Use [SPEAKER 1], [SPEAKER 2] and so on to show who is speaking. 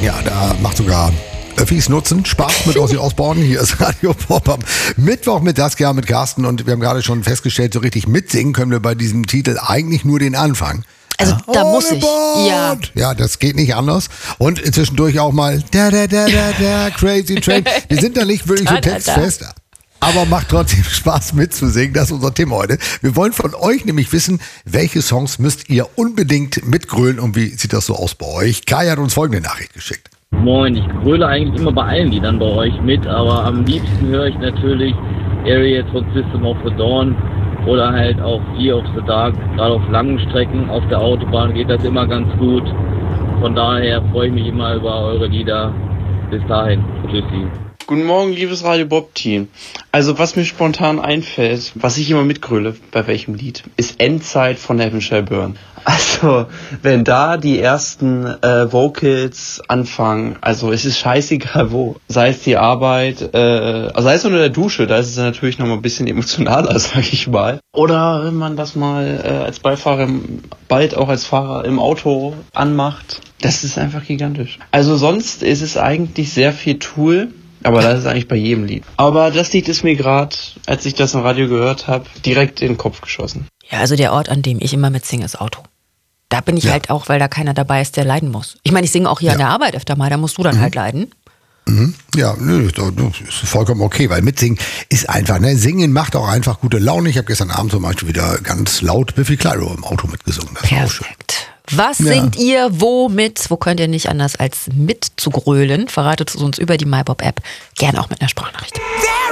[SPEAKER 1] Ja, da macht sogar Öffis nutzen. Spaß mit Ozzy Osbourne. Hier ist Radio Pop am Mittwoch mit Saskia, mit Carsten. Und wir haben gerade schon festgestellt, so richtig mitsingen können wir bei diesem Titel eigentlich nur den Anfang.
[SPEAKER 2] Also da muss ich.
[SPEAKER 1] Ja. Ja, das geht nicht anders. Und zwischendurch auch mal Crazy Train. Wir sind da nicht wirklich so textfest. Aber macht trotzdem Spaß mitzusingen. Das ist unser Thema heute. Wir wollen von euch nämlich wissen, welche Songs müsst ihr unbedingt mitgrölen und wie sieht das so aus bei euch? Kai hat uns folgende Nachricht geschickt.
[SPEAKER 3] Moin, ich gröle eigentlich immer bei allen Liedern bei euch mit, aber am liebsten höre ich natürlich Area von System of a Down oder halt auch Fear of the Dark. Gerade auf langen Strecken auf der Autobahn geht das immer ganz gut. Von daher freue ich mich immer über eure Lieder. Bis dahin, tschüssi.
[SPEAKER 4] Guten Morgen, liebes Radio Bob-Team. Also was mir spontan einfällt, was ich immer mitgröle, bei welchem Lied, ist Endzeit von Heaven Shall Burn. Also wenn da die ersten Vocals anfangen, also es ist scheißegal wo, sei es die Arbeit, also sei es unter der Dusche, da ist es natürlich noch mal ein bisschen emotionaler, sag ich mal. Oder wenn man das mal als Beifahrer, bald auch als Fahrer im Auto anmacht, das ist einfach gigantisch. Also sonst ist es eigentlich sehr viel Tool. Aber das ist eigentlich bei jedem Lied. Aber das Lied ist mir gerade, als ich das im Radio gehört habe, direkt in den Kopf geschossen.
[SPEAKER 2] Ja, also der Ort, an dem ich immer mitsinge, ist Auto. Da bin ich halt auch, weil da keiner dabei ist, der leiden muss. Ich meine, ich singe auch hier an der Arbeit öfter mal, da musst du dann halt leiden.
[SPEAKER 1] Ja, nö, das ist vollkommen okay, weil mitsingen ist einfach, ne? Singen macht auch einfach gute Laune. Ich habe gestern Abend zum Beispiel wieder ganz laut Biffy Clyro im Auto mitgesungen. Das war auch schön.
[SPEAKER 2] Perfekt. Was singt ihr wo mit? Wo könnt ihr nicht anders als mitzugrölen? Verratet es uns über die MyBob-App. Gerne auch mit einer Sprachnachricht.